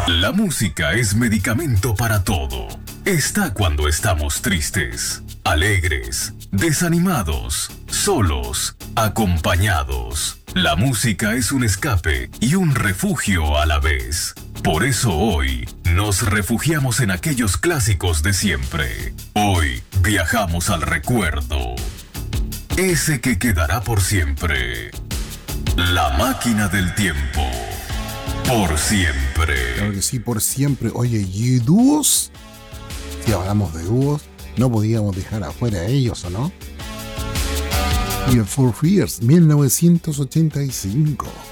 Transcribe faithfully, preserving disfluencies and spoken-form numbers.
La música es medicamento para todo. Está cuando estamos tristes, alegres, desanimados, solos, acompañados. La música es un escape y un refugio a la vez. Por eso hoy nos refugiamos en aquellos clásicos de siempre. Hoy viajamos al recuerdo. Ese que quedará por siempre. La máquina del tiempo. Por siempre. Claro que sí, por siempre. Oye, ¿y dúos? Si hablamos de dúos, no podíamos dejar afuera a ellos, ¿o no? Y el Four Fears, mil novecientos ochenta y cinco.